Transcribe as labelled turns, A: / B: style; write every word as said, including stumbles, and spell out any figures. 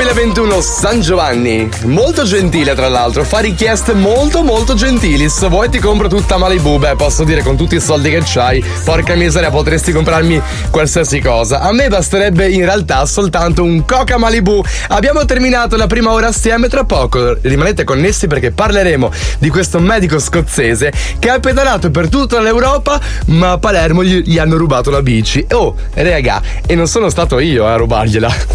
A: duemilaventuno San Giovanni, molto gentile tra l'altro, fa richieste molto molto gentili. Se vuoi ti compro tutta Malibu, beh posso dire con tutti i soldi che c'hai, porca miseria, potresti comprarmi qualsiasi cosa. A me basterebbe in realtà soltanto un Coca Malibu. Abbiamo terminato la prima ora assieme, tra poco rimanete connessi perché parleremo di questo medico scozzese che ha pedalato per tutta l'Europa, ma a Palermo gli, gli hanno rubato la bici. Oh, raga, e non sono stato io a rubargliela.